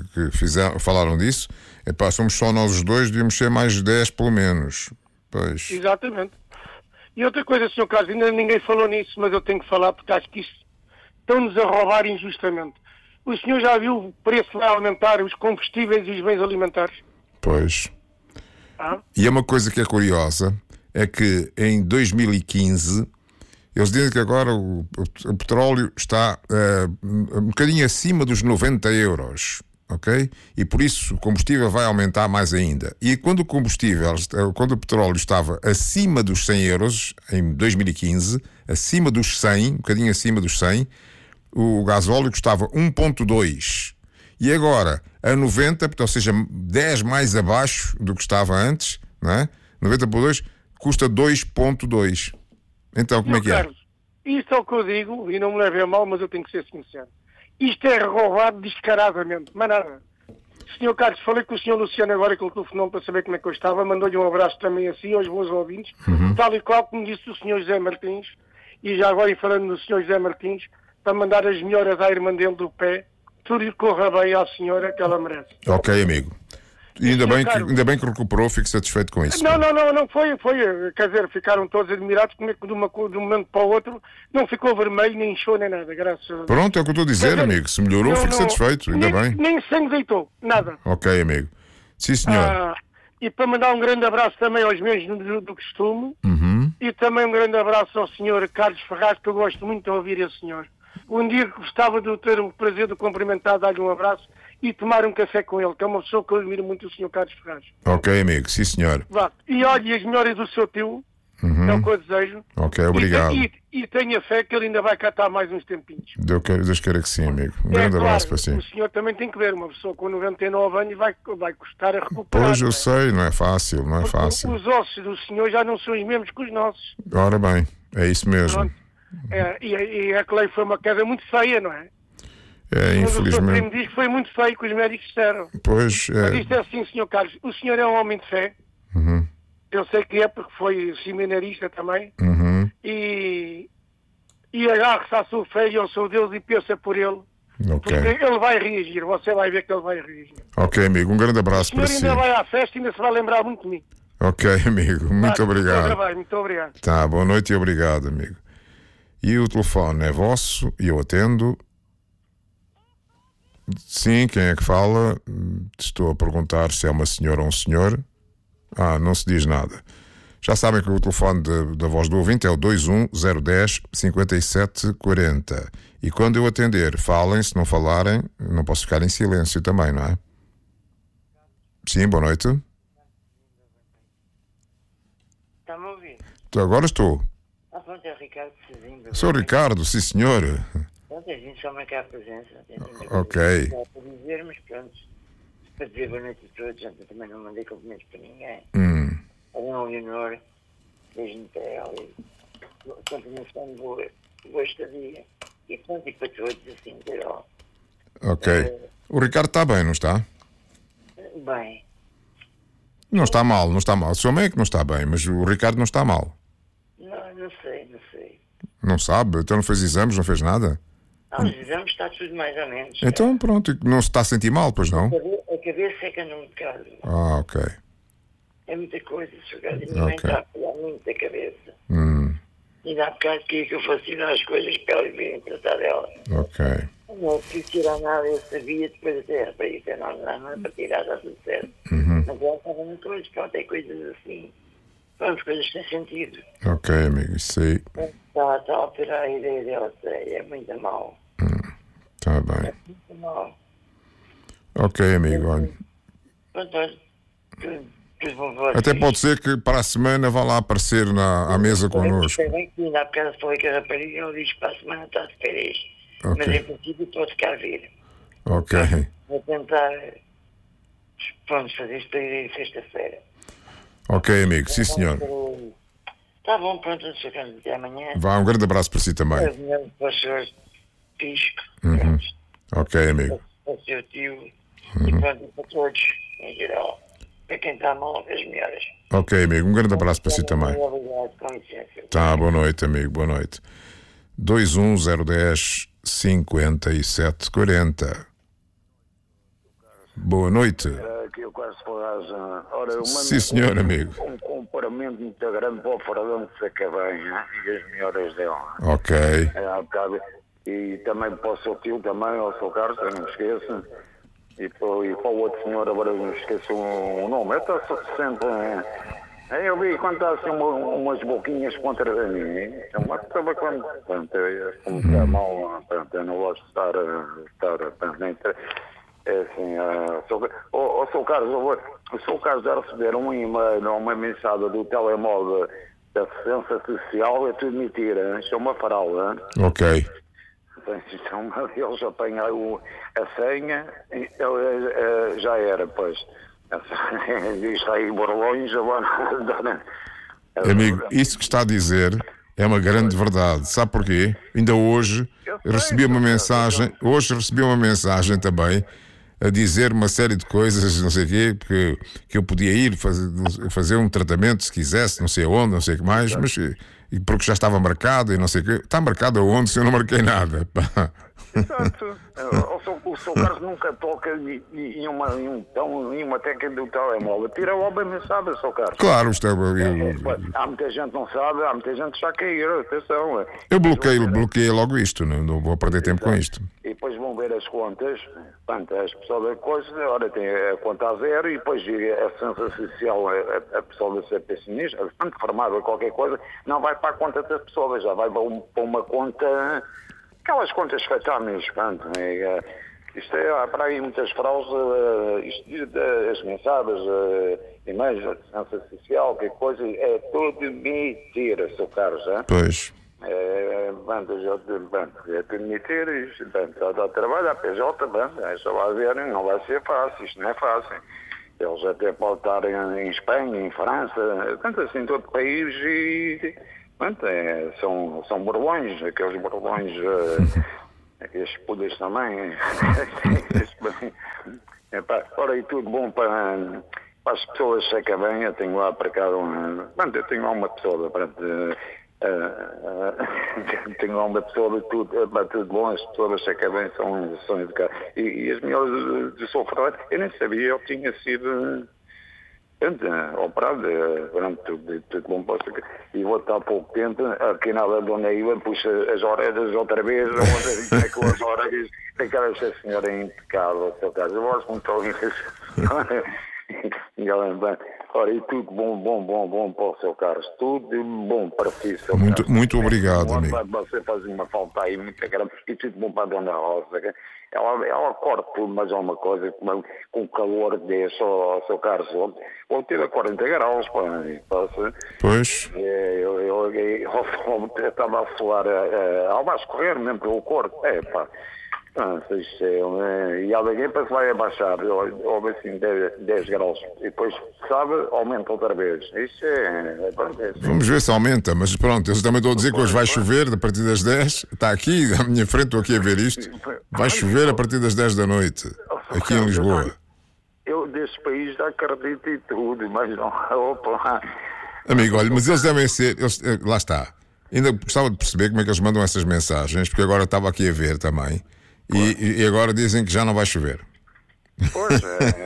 falaram disso. Epá, somos só nós os dois, devíamos ser mais 10 pelo menos. Pois. Exatamente. E outra coisa, Sr. Carlos, ainda ninguém falou nisso, mas eu tenho que falar porque acho que isto estão-nos a roubar injustamente. O senhor já viu o preço que vai aumentar os combustíveis e os bens alimentares? Pois. E é uma coisa que é curiosa, é que em 2015... Eles dizem que agora o petróleo está um bocadinho acima dos 90 euros, ok? E por isso o combustível vai aumentar mais ainda. E quando o petróleo estava acima dos 100 euros, em 2015, acima dos 100, um bocadinho acima dos 100, o gasóleo custava 1,2. E agora, a 90, ou seja, 10 mais abaixo do que estava antes, não é? 90 por 2, custa 2,2. Então, como é que é? Carlos, isto é o que eu digo, e não me leve a mal, mas eu tenho que ser sincero. Isto é roubado descaradamente, mas nada. Sr. Carlos, falei com o Sr. Luciano agora, que ele telefonou para saber como é que eu estava, mandou-lhe um abraço também assim aos meus ouvintes, tal e qual como disse o Sr. José Martins, e já agora falando do Sr. José Martins, para mandar as melhoras à irmã dele do pé, tudo lhe corra bem à senhora que ela merece. Ok, amigo. E ainda bem que recuperou, fico satisfeito com isso. Não foi. Quer dizer, ficaram todos admirados como é que de um momento para o outro não ficou vermelho, nem inchou, nem nada, graças a Deus. Pronto, é o que eu estou a dizer, amigo. Se melhorou, fico satisfeito, ainda bem. Nem sangue deitou, nada. Ok, amigo. Sim, senhor. E para mandar um grande abraço também aos meus do costume, e também um grande abraço ao senhor Carlos Ferraz, que eu gosto muito de ouvir esse senhor. Um dia gostava de ter o prazer de cumprimentar, dar-lhe um abraço e tomar um café com ele, que é uma pessoa que eu admiro muito, o Sr. Carlos Ferraz. Ok, amigo, sim senhor. E olha, as melhoras do seu tio, É o que eu desejo. Ok, obrigado. E tenha fé que ele ainda vai catar mais uns tempinhos. Deus queira que sim, amigo. Um grande abraço para si. O senhor também tem que ver, uma pessoa com 99 anos vai custar a recuperar. Pois, eu sei, não é fácil, não é fácil. Os ossos do senhor já não são os mesmos que os nossos. Ora bem, é isso mesmo. Pronto. E aquela foi uma queda muito feia, não é? Infelizmente. O primo diz que foi muito feio que os médicos disseram. Pois, Mas isto é assim, Sr. Carlos. O senhor é um homem de fé. Eu sei que é, porque foi seminarista também. E agarre-se à sua fé e ao seu Deus e pensa por ele. Okay. Porque ele vai reagir. Você vai ver que ele vai reagir. Ok, amigo. Um grande abraço para si. O senhor ainda vai à festa e ainda se vai lembrar muito de mim. Ok, amigo. Muito obrigado. Muito obrigado. Tá, boa noite e obrigado, amigo. E o telefone é vosso e eu atendo. Sim, quem é que fala? Estou a perguntar se é uma senhora ou um senhor. Não se diz nada. Já sabem que o telefone da voz do ouvinte é o 210105740. E quando eu atender, falem. Se não falarem, não posso ficar em silêncio também, não é? Sim, boa noite. Está-me a ouvir? Agora estou. Pronto, é o Ricardo Cezinho. Sou o Ricardo, sim senhor. Pronto, a gente só marcar a presença. Ok. Não para dizer, mas pronto. Para dizer boa noite a todos, eu também não mandei cumprimentos para ninguém. A Dona Leonor, beijo-me para ela e continuação de boa estadia. E pronto, e para todos, assim, geral. Ok. O Ricardo está bem, não está? Bem. Não está mal, não está mal. O seu mãe é que não está bem, mas o Ricardo não está mal. Não sei. Não sabe? Então não fez exames, não fez nada? Os exames está tudo mais ou menos. Então pronto, não se está a sentir mal, pois não? A cabeça é que anda um bocado. Ok. É muita coisa, Sr. Carlos. A minha mãe está a falar muito da cabeça. E dá bocado que eu facilitar as coisas para elas virem tratar dela. Ok. Não preciso tirar nada, eu sabia, depois até para isso não é para tirar, está tudo certo. Mas ela estava muito coisa, pronto, é coisas assim. Pronto, coisas sem sentido. Ok, amigo, isso aí. Está a alterar a ideia dela, é muito mal. Está bem. É muito mal. Ok, amigo, olha. Pronto, tudo bom para até pode ser que para a semana vá lá aparecer à mesa connosco. Bem que ainda há bocado falei que a rapariga, ela diz que para a semana está de férias. Okay. Mas em princípio pode cá vir. Ok. Vou tentar, pronto, fazer isto para ir sexta-feira. Ok, amigo, sim senhor. Está bom, pronto, até amanhã. Vá, um grande abraço para si também. Para o senhor Pisco. Ok, amigo. Para o seu tio. E pronto, para todos, em geral. Para quem está mal, as melhoras. Ok, amigo, um grande abraço para si também. Obrigado, com licença. Tá, boa noite, amigo, boa noite. 210105740. Boa noite. Aqui eu quase falas. Ora, sim, senhor, amigo. Um comparamento muito grande para o Fradão de Sacabém e as melhoras dela. Ok. E também para o seu tio, também, ao seu Carlos, não me esqueça. E para o outro senhor, agora não me esqueço o nome. Eu estou sempre. Eu vi quando está assim umas boquinhas contra mim. Mas estava quando. Portanto, como está mal, portanto, eu não gosto de estar é assim, o seu Carlos, já receber um e-mail ou uma mensagem do telemóvel da assistência social, é tudo mentira, isso é uma farala. Ok. Então, eles apanharam a senha, já era, pois. Isto aí, Borlões, agora. Amigo, isso que está a dizer é uma grande verdade. Sabe porquê? Ainda hoje recebi uma mensagem também a dizer uma série de coisas, não sei o quê, que eu podia ir fazer um tratamento se quisesse, não sei aonde, não sei o que mais, mas porque já estava marcado e não sei o quê. Está marcado aonde se eu não marquei nada? Exato. O seu Carlos nunca toca em uma tecla do telemóvel. Tira logo a mensagem, seu Carlos. Claro, isto há muita gente que não sabe, há muita gente que já caiu, atenção. Eu bloqueei logo isto, não vou perder tempo com isto. E depois vão ver as contas, portanto, as pessoas da coisa, agora tem a conta a zero e depois a ciência social, a pessoa da CP Sinistra, portanto, formada qualquer coisa, não vai para a conta das pessoas, já vai para uma conta, aquelas contas fatales, portanto, Isto há para aí muitas fraudes, as mensagens, e-mails, a segurança social, que coisa, é tudo mentira, Sr. Carlos. Pois. É tudo mentira, isto, dá trabalho, a PJ, só vai ver, não vai ser fácil, isto não é fácil. Eles até podem estar em Espanha, em França, tanto assim em todo o país e são borbões, aqueles borbões, aqueles poderes também. Ora, e tudo bom para as pessoas, sei que bem, eu tenho lá para cá eu tenho lá uma pessoa, tenho lá uma pessoa, tudo bom, as pessoas sei que bem são educadas. E as melhores de sofrer, eu nem sabia, eu tinha sido operado, tudo bom, e vou estar há pouco tempo, aqui na Dona Ilha, puxa as orelhas outra vez, com as orelhas, aquela senhora é impecável, Sr. Carlos, eu gosto muito de ouvir ora, e tudo bom para o Sr. Carlos, tudo bom para si, Sr. Carlos. Muito obrigado, amigo. Você faz uma falta aí muito grande, e tudo bom para a Dona Rosa. Ela corta tudo, mas é uma coisa, com o calor desse, ao Sr. Carlos, vou ter a 40 graus, Pois. Eu estava a suar, ela vai escorrer mesmo pelo corpo, e alguém para que vai abaixar, houve assim 10 graus, e depois, sabe, aumenta outra vez. Isso Vamos ver se aumenta, mas pronto, eu também estou a dizer que hoje vai chover a partir das 10, está aqui à minha frente, estou aqui a ver isto, vai chover a partir das 10 da noite, aqui em Lisboa. Eu deste país já acredito em tudo, mas não, opa. Amigo, olha, mas eles devem ser, lá está, ainda gostava de perceber como é que eles mandam essas mensagens, porque agora estava aqui a ver também. E agora dizem que já não vai chover. Pois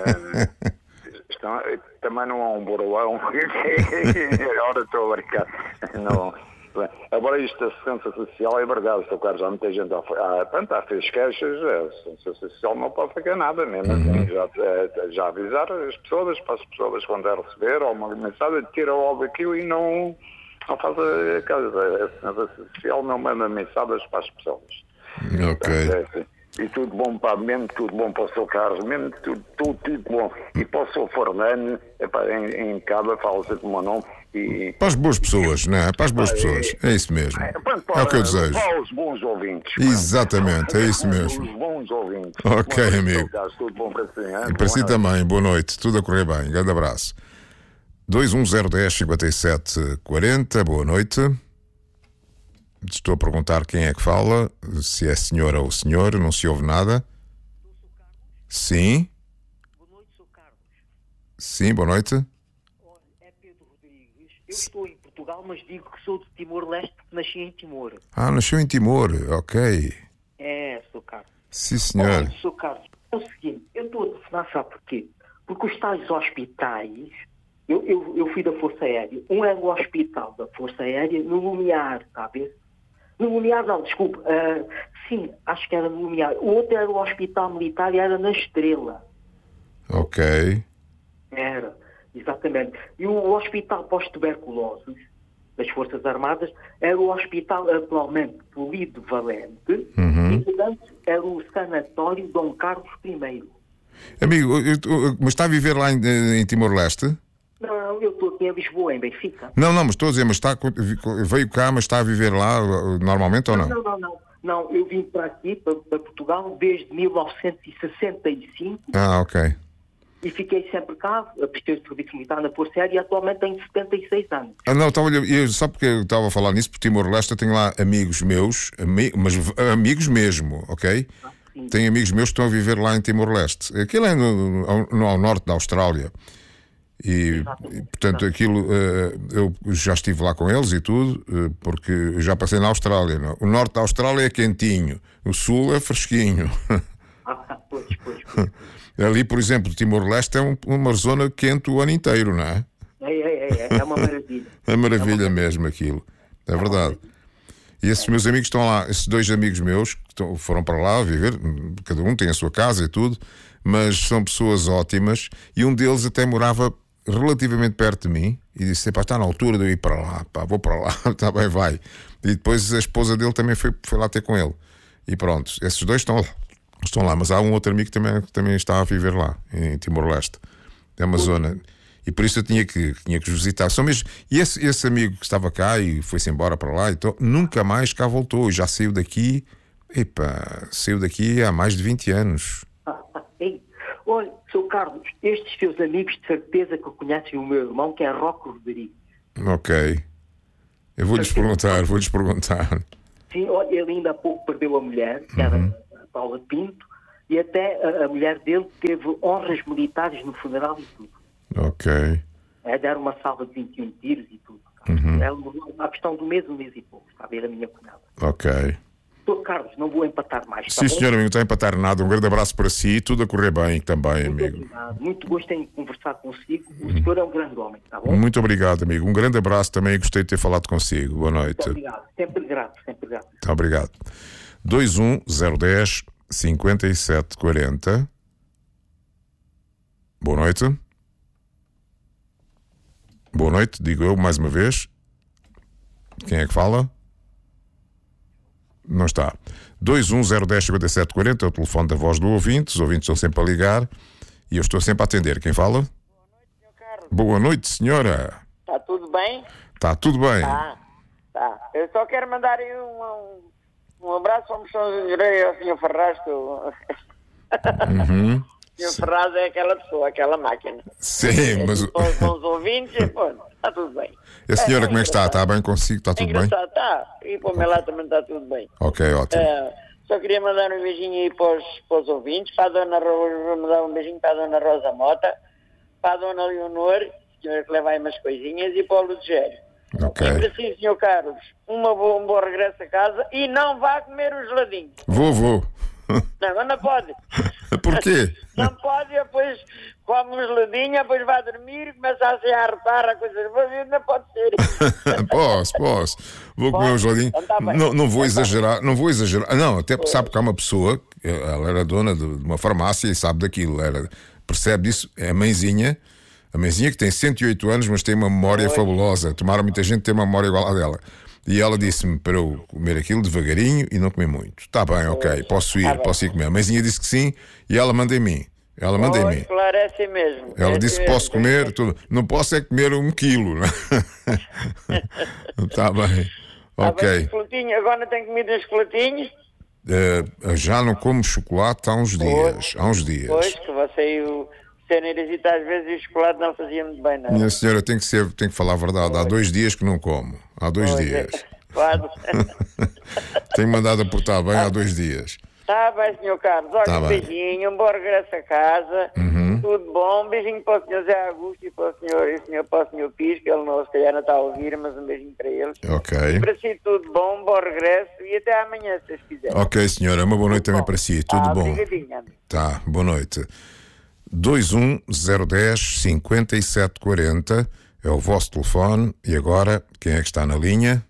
também não há um borolão. Agora estou a brincar. Não. Agora isto da segurança social é verdade, Sr. Carlos, há muita gente a fez queixas, a segurança social não pode fazer nada, mesmo assim, já avisar as pessoas, para as pessoas quando é receber ou uma mensagem, tira logo aquilo e não faz a segurança social, não manda mensagens para as pessoas. Ok. E tudo bom para o Sr. Carlos, mesmo tudo bom. E para o Sr. Fernando, em casa fala-se com o meu nome. Para as boas pessoas, não é? Para as boas pessoas, é isso mesmo. É o que eu desejo. Para os bons ouvintes. Exatamente, é isso mesmo. Os bons ouvintes. Ok, amigo. Tudo bom para si, hein? E para si também, boa noite, tudo a correr bem. Grande abraço. 210105740, boa noite. Estou a perguntar quem é que fala, se é senhora ou senhor, não se ouve nada. Sim. Boa noite, Sr. Carlos. Sim, boa noite. Olha, é Pedro Rodrigues. Eu estou em Portugal, mas digo que sou de Timor-Leste, porque nasci em Timor. Nasceu em Timor, ok. É, Sr. Carlos. Sim, senhor. Olha, Sr. Carlos, é o seguinte, eu estou a telefonar, sabe porquê? Porque os tais hospitais, eu fui da Força Aérea, um era o hospital da Força Aérea no Lumiar, está a ver? No Lumiar não, desculpe. Sim, acho que era no Lumiar. O outro era o Hospital Militar e era na Estrela. Ok. Era, exatamente. E o Hospital pós-tuberculosos das Forças Armadas era o hospital atualmente polivalente e, portanto, era o Sanatório Dom Carlos I. Amigo, mas está a viver lá em Timor-Leste? Não, eu estou aqui em Lisboa, em Benfica. Não, mas estou a dizer, mas veio cá, mas está a viver lá normalmente ou não? Não, eu vim para aqui, para Portugal, desde 1965. Ok. E fiquei sempre cá, prestei o serviço militar na Força Aérea e atualmente tenho 76 anos. Só porque eu estava a falar nisso, por Timor-Leste eu tenho lá amigos meus, mas amigos mesmo, ok? Tenho amigos meus que estão a viver lá em Timor-Leste. Aquilo é ao norte da Austrália. E portanto aquilo eu já estive lá com eles e tudo, porque eu já passei na Austrália, não? O norte da Austrália é quentinho, o sul é fresquinho. Pois. Ali, por exemplo, Timor-Leste é uma zona quente o ano inteiro, não é? É uma maravilha. É maravilha mesmo aquilo, é verdade. E esses meus amigos estão lá, esses dois amigos meus que foram para lá viver, cada um tem a sua casa e tudo, mas são pessoas ótimas, e um deles até morava relativamente perto de mim e disse, está na altura de eu ir para lá, vou para lá, está bem, vai. E depois a esposa dele também foi lá ter com ele. E pronto, esses dois estão Estão lá, mas há um outro amigo que também está a viver lá, em Timor-Leste. É uma zona. E por isso eu tinha que os visitar. Só mesmo, e esse amigo que estava cá e foi-se embora para lá, então, nunca mais cá voltou. Já saiu daqui. Saiu daqui há mais de 20 anos. Olha, Sr. Carlos, estes seus amigos de certeza que conhecem o meu irmão, que é Rocco Rodrigues. Ok. Eu vou-lhes perguntar. Sim, olha, ele ainda há pouco perdeu a mulher, que era a Paula Pinto, e até a mulher dele teve honras militares no funeral e tudo. Ok. Deram uma salva de 21 tiros e tudo. Ela morreu à questão do mês, 1 mês e pouco, está a ver, a minha cunhada. Ok. Sr. Carlos, não vou empatar mais. Sim, senhor amigo, não está a empatar nada. Um grande abraço para si, tudo a correr bem também, muito amigo. Obrigado. Muito gosto em conversar consigo. O senhor é um grande homem, está bom? Muito obrigado, amigo. Um grande abraço também e gostei de ter falado consigo. Boa noite. Muito obrigado. Sempre grato, sempre grato. Muito obrigado. 21010 5740. Boa noite. Boa noite, digo eu mais uma vez. Quem é que fala? Não está. 210105740 é o telefone da voz do ouvinte. Os ouvintes estão sempre a ligar e eu estou sempre a atender. Quem fala? Boa noite, senhora. Está tudo bem? Está tudo bem. Tá. Eu só quero mandar aí um abraço ao Moção e ao Sr. Ferraz. O Sr. Ferraz é aquela pessoa, aquela máquina. Sim, mas... Com os ouvintes, está tudo bem. E a senhora como é que está? Está bem consigo? Está tudo bem? Está. E para o meu lado também está tudo bem. Ok, ótimo. Só queria mandar um beijinho aí para os ouvintes, para a Dona Rosa, vou mandar um beijinho para a Dona Rosa Mota, para a Dona Leonor, senhora que leva aí umas coisinhas, e para o Ludgério. Ok. E para si, Sr. Carlos, um bom regresso a casa e não vá comer os geladinhos. Vou. Não pode. Porquê? Não pode, depois come um geladinho, depois vai dormir, começa a se arretar a coisa. Não pode ser. Posso. Vou comer um geladinho. Então, não vou exagerar. Não, até porque sabe que há uma pessoa, ela era dona de uma farmácia e sabe daquilo. Percebe isso? É a mãezinha que tem 108 anos, mas tem uma memória fabulosa. Tomaram muita gente tem uma memória igual à dela. E ela disse-me para eu comer aquilo devagarinho e não comer muito. Está bem, ok, posso ir comer. A mãezinha disse que sim e ela manda em mim. Claro, é assim mesmo. Ela disse que posso comer, tudo. Não posso é comer 1 quilo. Está bem, ok. Agora não tenho comido os chocolatinhos? Já não como chocolate há uns dias. Pois, que você ceneirita às vezes o chocolate não fazia muito bem, não. Minha senhora, tem que falar a verdade. Há 2 dias que não como. Há 2 dias. Claro. Tenho mandado aportar bem há 2 dias. Está bem, Sr. Carlos. Olha, um beijinho, um bom regresso a casa. Tudo bom. Um beijinho para o Sr. Zé Augusto e para o Sr. Pires, que ele não se calhar não está a ouvir, mas um beijinho para eles. Ok. E para si tudo bom, um bom regresso e até amanhã, se vocês quiserem. Ok, senhora. Uma boa noite também para si. Tudo bom. Obrigadinho. Tá, boa noite. 21010 5740 é o vosso telefone. E agora, quem é que está na linha?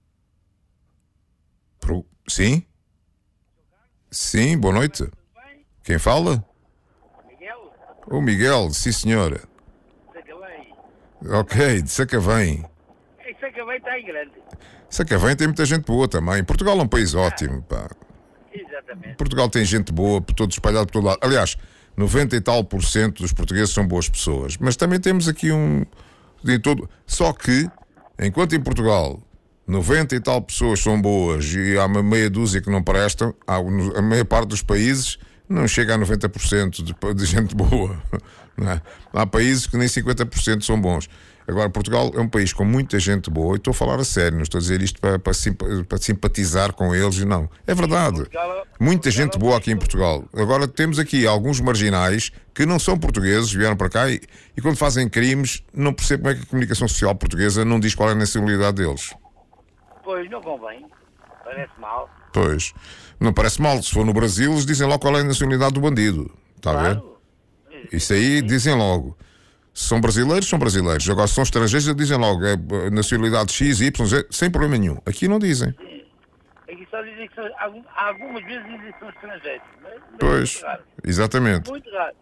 Sim? Sim, boa noite. Quem fala? Miguel? O Miguel, sim senhora. Sacavém. Ok, de Sacavém. Sacavém está em grande. Sacavém tem muita gente boa também. Portugal é um país ótimo, pá. Exatamente. Portugal tem gente boa, todo espalhado por todo lado. Aliás, 90 e tal % dos portugueses são boas pessoas. Mas também temos aqui de todo. Só que, enquanto em Portugal 90 e tal pessoas são boas e há uma meia dúzia que não prestam, a maior parte dos países não chega a 90% de gente boa. Não é? Há países que nem 50% são bons. Agora, Portugal é um país com muita gente boa, e estou a falar a sério, não estou a dizer isto para simpatizar com eles, não. É verdade. Muita gente boa aqui em Portugal. Agora, temos aqui alguns marginais que não são portugueses, vieram para cá e quando fazem crimes, não percebo como é que a comunicação social portuguesa não diz qual é a nacionalidade deles. Pois, não convém. Parece mal. Pois. Não parece mal. Se for no Brasil, eles dizem logo qual é a nacionalidade do bandido. Está a ver? Isso aí dizem logo. Se são brasileiros, são brasileiros. Agora, se são estrangeiros, eles dizem logo nacionalidade X, Y, Z, sem problema nenhum. Aqui não dizem. Aqui só dizem que algumas vezes dizem que são estrangeiros. Mas pois, muito raro. Exatamente. Muito raro.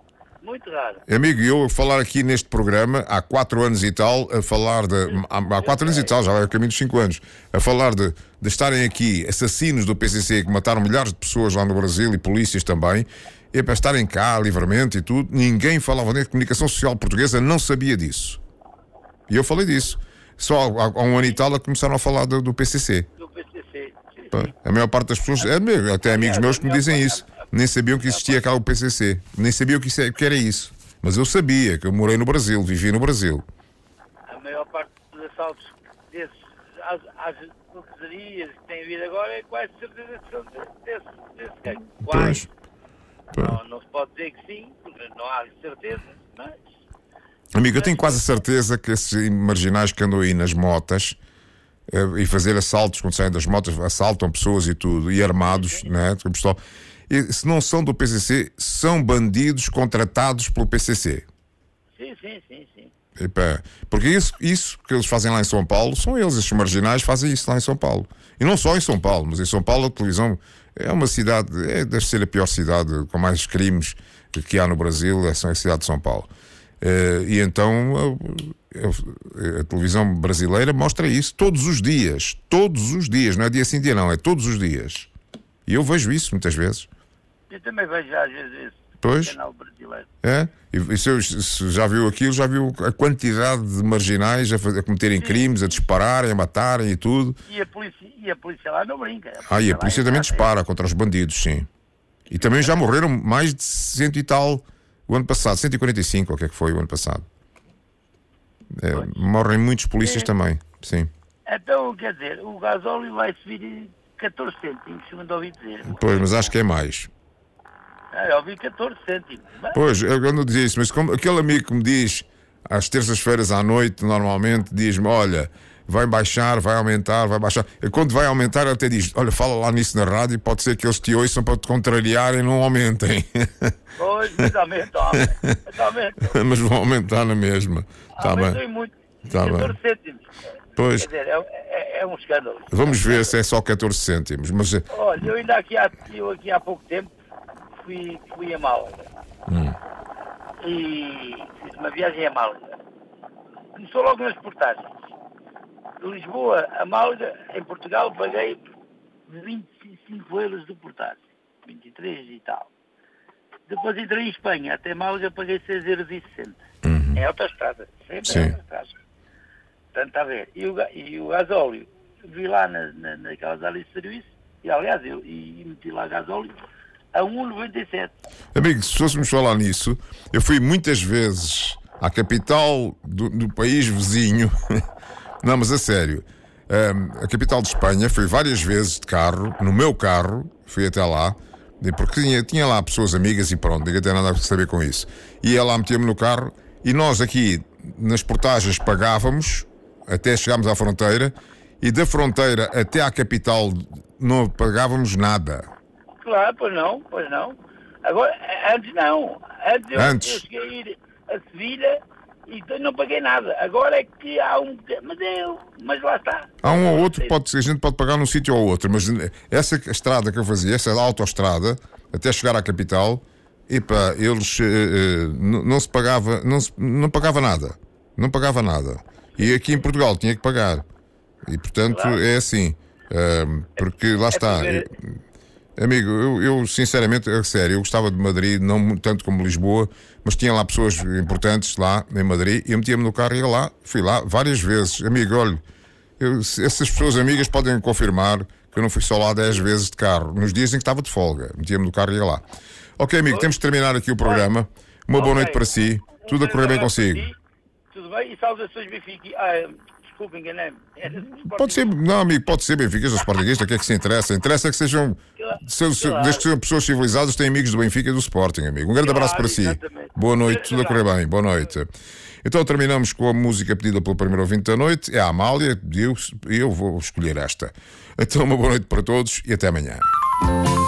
Muito raro. Amigo, eu a falar aqui neste programa há 4 anos e tal, a falar de. Há 4 anos e tal, já vai a caminho dos 5 anos, a falar de estarem aqui assassinos do PCC que mataram milhares de pessoas lá no Brasil e polícias também, e para estarem cá livremente e tudo, ninguém falava nem de comunicação social portuguesa, não sabia disso. E eu falei disso. Só há um ano e tal começaram a falar do PCC. Do PCC. Sim. A maior parte das pessoas, até amigos meus que me dizem isso, nem sabiam que existia cá o PCC, nem sabiam que era isso. Mas eu sabia, que eu morei no Brasil, vivi no Brasil. A maior parte dos assaltos às cortesarias que tem havido agora é quase certeza que são desse ganho. Quase. Não se pode dizer que sim, porque não há certeza, mas... Amigo, eu tenho quase a certeza que esses marginais que andam aí nas motas e fazer assaltos, quando saem das motas, assaltam pessoas e tudo, e armados, né? E, se não são do PCC, são bandidos contratados pelo PCC. Sim. Porque isso que eles fazem lá em São Paulo, são eles, esses marginais, fazem isso lá em São Paulo. E não só em São Paulo, mas em São Paulo a televisão é uma cidade, deve ser a pior cidade com mais crimes que há no Brasil, é a cidade de São Paulo. E então a televisão brasileira mostra isso todos os dias, não é dia sim, dia não, é todos os dias. E eu vejo isso muitas vezes. Eu também vejo às vezes pois, no canal brasileiro. E se já viu aquilo, já viu a quantidade de marginais a cometerem crimes, a dispararem, a matarem e tudo. E a polícia lá não brinca. E a polícia também dispara contra os bandidos, sim. E também já morreram mais de 100 e tal o ano passado, 145, ou o que é que foi o ano passado. Morrem muitos polícias também, sim. Então, quer dizer, o gasóleo vai subir 14 cêntimos, segundo ouvi dizer. Pois, mas acho que é mais. Eu ouvi 14 cêntimos. Pois, eu não dizia isso, mas como aquele amigo que me diz às terças-feiras à noite, normalmente, diz-me, olha, vai baixar, vai aumentar, vai baixar. E quando vai aumentar, ele até diz, olha, fala lá nisso na rádio, pode ser que eles te ouçam para te contrariarem e não aumentem. Pois, mas aumentam. Mas vão aumentar na mesma. Aumentam muito. 14 cêntimos. Pois. Quer dizer, é um escândalo. Vamos ver se é só 14 cêntimos. Mas... Olha, eu ainda aqui há pouco tempo fui a Málaga. E fiz uma viagem a Málaga. Começou logo nas portagens. De Lisboa a Málaga, em Portugal, paguei 25 euros de portagem. 23 e tal. Depois entrei em Espanha, até Málaga paguei 6,60 euros. É autoestrada, sempre é autoestrada. Portanto, está a ver. E o gasóleo, vi lá naquelas áreas de serviço, e aliás, eu meti lá gasóleo a 1,97. Amigo, se fôssemos falar nisso, eu fui muitas vezes à capital do país vizinho. Não, mas a sério, a capital de Espanha, fui várias vezes de carro, no meu carro, fui até lá, porque tinha lá pessoas amigas e pronto, ninguém tem nada a saber com isso. Ia lá, metia-me no carro, e nós aqui, nas portagens, pagávamos, até chegámos à fronteira, e da fronteira até à capital não pagávamos nada. Claro, pois não. Agora, antes não. Antes eu cheguei a ir a Sevilha e não paguei nada. Agora é que há mas lá está. Há um ou outro, a gente pode pagar num sítio ou outro, mas essa estrada que eu fazia, essa autoestrada, até chegar à capital, eles não se pagava, não pagava nada. Não pagava nada. E aqui em Portugal tinha que pagar. E portanto é assim. Porque lá está. Amigo, eu sinceramente, a sério, eu gostava de Madrid, não tanto como Lisboa, mas tinha lá pessoas importantes lá em Madrid, e eu metia-me no carro e ia lá, fui lá várias vezes. Amigo, olha, essas pessoas amigas podem confirmar que eu não fui só lá 10 vezes de carro, nos dias em que estava de folga, metia-me no carro e ia lá. Ok, amigo, temos de terminar aqui o programa. Uma boa noite para si, tudo a correr bem consigo. Tudo bem, e saudações Benfica. Desculpa, enganei-me. Pode ser, não, amigo, pode ser Benfica, ou Sportingista, o que é que se interessa? Interessa que sejam, desde que sejam pessoas civilizadas, têm amigos do Benfica e do Sporting, amigo. Um grande abraço para si. Exatamente. Boa noite, tudo a correr bem, boa noite. Então terminamos com a música pedida pelo primeiro ouvinte da noite, é a Amália, e eu vou escolher esta. Então uma boa noite para todos e até amanhã.